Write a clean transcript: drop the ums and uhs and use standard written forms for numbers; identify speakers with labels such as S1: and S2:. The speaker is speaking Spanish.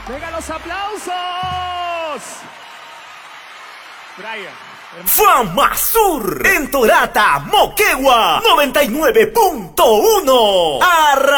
S1: ¡Venga los aplausos! Brian.
S2: Fama Sur en Torata, Moquegua 99.1.